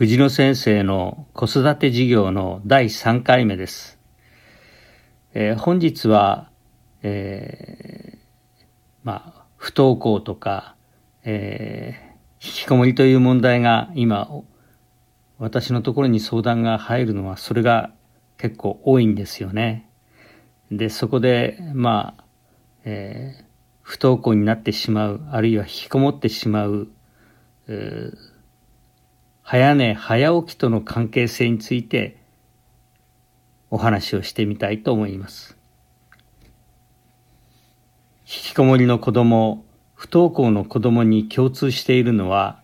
藤野先生の子育て授業の第3回目です。本日は、不登校とか、引きこもりという問題が今私のところに相談が入るのはそれが結構多いんですよね。でそこで不登校になってしまう、あるいは引きこもってしまう、早寝早起きとの関係性についてお話をしてみたいと思います。引きこもりの子ども、不登校の子どもに共通しているのは、